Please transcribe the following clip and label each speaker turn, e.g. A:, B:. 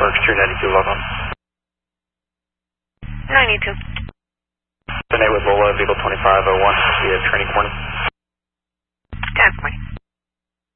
A: Berks 392, log on.
B: 92.
A: Tonight with Lola, vehicle 2501, we have training corner.